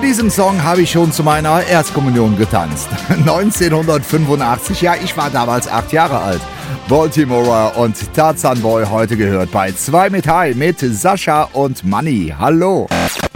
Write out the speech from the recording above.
diesem Song habe ich schon zu meiner Erstkommunion getanzt. 1985, ja, ich war damals 8 Jahre alt. Baltimore und Tarzan Boy heute gehört bei 2 mit High mit Sascha und Manni. Hallo.